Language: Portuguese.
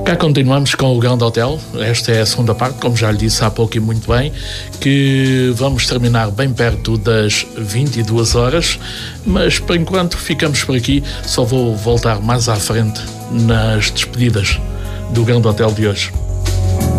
Cá continuamos com o Grande Hotel. Esta é a segunda parte, como já lhe disse há pouco e muito bem, que vamos terminar bem perto das 22 horas, mas por enquanto ficamos por aqui. Só vou voltar mais à frente nas despedidas do Grande Hotel de hoje.